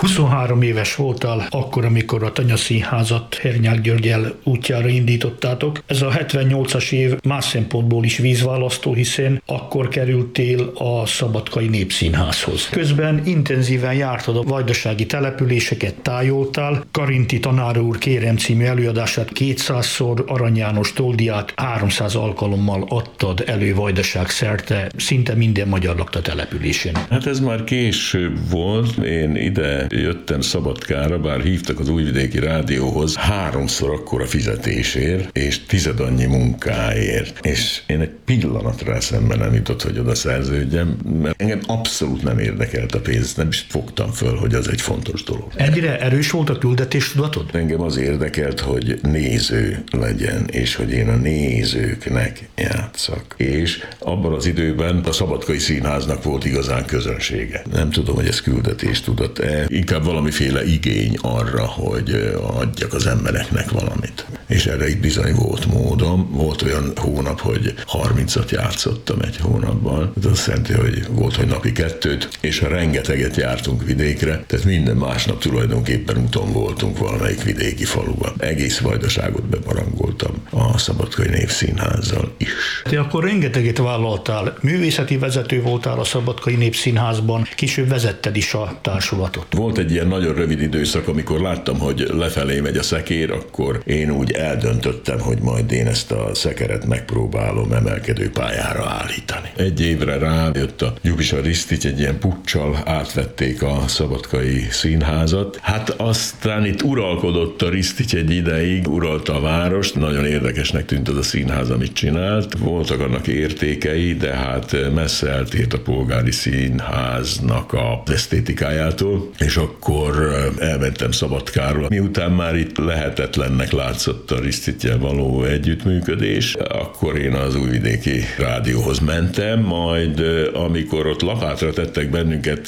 23 éves voltál akkor, amikor a Tanyaszínházat Hernyák Györggyel útjára indítottátok. Ez a 78-as év más szempontból is vízválasztó, hiszen akkor kerültél a Szabadkai Népszínházhoz. Közben intenzíven jártad a vajdasági településeket, tájoltál. Karinti tanár úr Kérem című előadását 200-szor, Arany János toldiát 300 alkalommal adtad elő Vajdaság szerte, szinte minden magyar lakta településén. Hát ez már később volt. Én ide jöttem Szabadkára, bár hívtak az Újvidéki Rádióhoz 3-szor akkora fizetésért, és 10 annyi munkáért. És én egy pillanatra eszembe nem jutott, hogy oda szerződjem, mert engem abszolút nem érdekelt a pénz, nem is fogtam föl, hogy az egy fontos dolog. Ennyire erős volt a küldetéstudatod? Engem az érdekelt, hogy néző legyen, és hogy én a nézőknek játszak. És abban az időben a Szabadkai Színháznak volt igazán közönsége. Nem tudom, hogy ez küldetéstudat-e, inkább valamiféle igény arra, hogy adjak az embereknek valamit. És erre itt bizony volt módom. Volt olyan hónap, hogy 30-at játszottam egy hónapban. Ez azt jelenti, hogy volt, hogy napi 2, és ha rengeteget jártunk vidékre, tehát minden másnap tulajdonképpen úton voltunk valamelyik vidéki faluban. Egész Vajdaságot bebarangoltam a Szabadkai Népszínházzal is. Te akkor rengeteget vállaltál, művészeti vezető voltál a Szabadkai Népszínházban, később vezetted is a társulatot. Volt egy ilyen nagyon rövid időszak, amikor láttam, hogy lefelé megy a szekér, akkor én úgy eldöntöttem, hogy majd én ezt a szekeret megpróbálom emelkedő pályára állítani. Egy évre rájött a Gyubisa Risztics, egy ilyen puccsal átvették a Szabadkai Színházat. Hát aztán itt uralkodott a Risztics egy ideig, uralta a várost, nagyon érdekesnek tűnt az a színház, amit csinált. Voltak annak értékei, de hát messze eltért a polgári színháznak az esztétikájától, és akkor elmentem Szabadkáról. Miután már itt lehetetlennek látszott a Riszticcsel való együttműködés, akkor én az Újvidéki Rádióhoz mentem, majd amikor ott lapátra tettek bennünket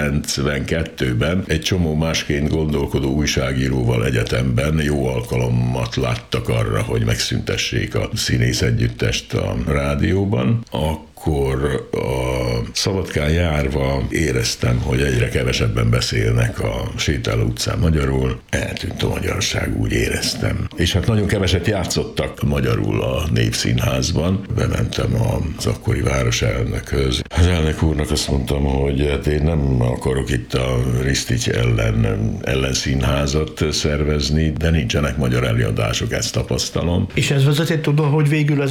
92-ben, egy csomó másként gondolkodó újságíróval egyetemben jó alkalommat láttak arra, hogy megszüntessék a színész együttest a rádióban, akkor a Szabadkán járva éreztem, hogy egyre kevesebben beszélnek a Sétáló utcán magyarul. Eltűnt a magyarság, úgy éreztem. És hát nagyon keveset játszottak magyarul a Népszínházban. Bementem az akkori városelnökhöz. Az elnök úrnak azt mondtam, hogy hát én nem akarok itt a Risztics ellen színházat szervezni, de nincsenek magyar előadások, ezt tapasztalom. És ez vezetett oda, hogy végül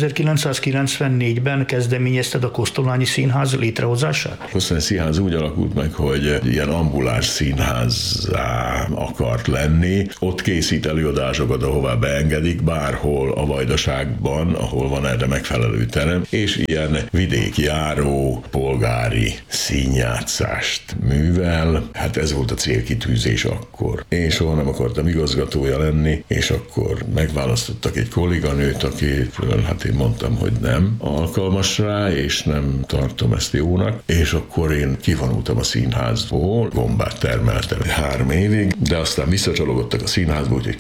1994-ben kezdeményezted a Kosztolányi Színház létrehozását? A Kosztolányi Színház úgy alakult meg, hogy ilyen ambuláns színházzá akart lenni. Ott készít előadásokat, ahová beengedik, bárhol a Vajdaságban, ahol van erre megfelelő terem, és ilyen vidékjáró, polgári színjátszást művel. Hát ez volt a célkitűzés akkor. Én soha nem akartam igazgatója lenni, és akkor megválasztottak egy kolléganőt, akiről hát én mondtam, hogy nem alkalmas rá, és nem tartom ezt jónak, és akkor én kivonultam a színházból, gombát termeltem 3 évig, de aztán visszacsalogottak a színházból, úgyhogy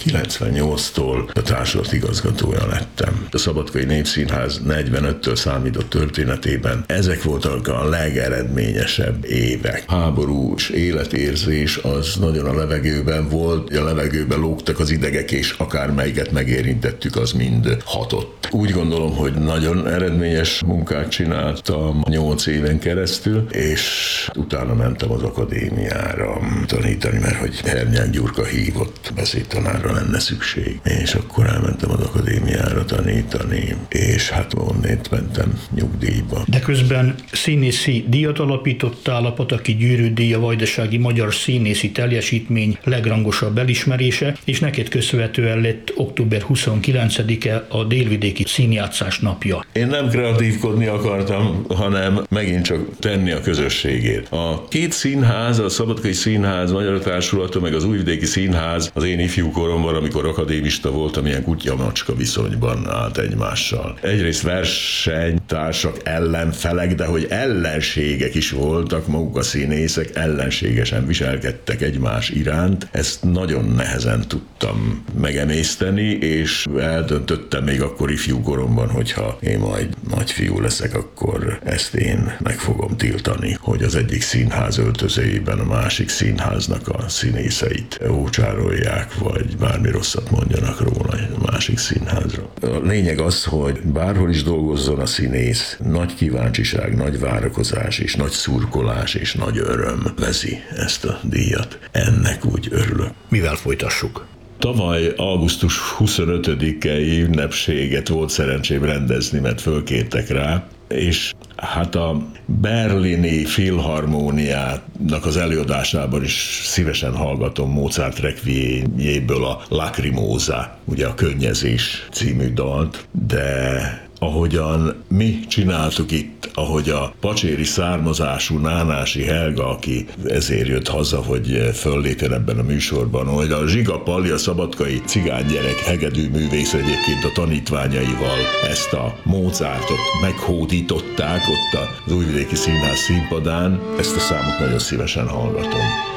98-tól a társulat igazgatója lettem. A Szabadkai Népszínház 45-től számított történetében ezek voltak a legeredményesebb évek. Háborús életérzés az nagyon a levegőben volt, a levegőben lógtak az idegek, és akármelyiket megérintettük, az mind hatott. Úgy gondolom, hogy nagyon eredményes munkát csináltam 8 éven keresztül, és utána mentem az akadémiára tanítani, mert hogy Hernyák Gyurka hívott, beszédtanárra lenne szükség. És akkor elmentem az akadémiára tanítani, és hát onnét mentem nyugdíjba. De közben színészi díjat alapítottál, a Pataki Gyűrű díj, a vajdasági magyar színészi teljesítmény legrangosabb elismerése, és neked köszönhetően lett október 29-e a Délvidéki Színjátszás napja. Én nem kreatívkodni akartam, hanem megint csak tenni a közösségért. A 2 színház, a Szabadkai Színház, Magyar Társulata, meg az Újvidéki Színház az én ifjú koromban, amikor akadémista voltam, ilyen kutya-macska viszonyban állt egymással. Egyrészt versenytársak, ellenfelek, de hogy ellenségek is voltak, maguk a színészek ellenségesen viselkedtek egymás iránt. Ezt nagyon nehezen tudtam megemészteni, és eldöntöttem még akkor ifjú koromban, hogyha én majd nagyfiú leszek, akkor akkor ezt én meg fogom tiltani, hogy az egyik színház öltözőjében a másik színháznak a színészeit ócsárolják, vagy bármi rosszat mondjanak róla a másik színházra. A lényeg az, hogy bárhol is dolgozzon a színész, nagy kíváncsiság, nagy várakozás és nagy szurkolás és nagy öröm vezi ezt a díjat. Ennek úgy örülök. Mivel folytassuk? Tavaly augusztus 25-i ünnepséget volt szerencsém rendezni, mert fölkértek rá, és hát a berlini filharmóniának az előadásában is szívesen hallgatom Mozart requiemjéből a Lacrimosa, ugye a Könnyezés című dalt, de ahogyan mi csináltuk itt, ahogy a pacséri származású Nánási Helga, aki ezért jött haza, hogy föllépjen ebben a műsorban, hogy a Zsiga Palli, a szabadkai cigánygyerek hegedűművész egyébként a tanítványaival ezt a Mozartot meghódították ott az Újvidéki Színház színpadán, ezt a számot nagyon szívesen hallgatom.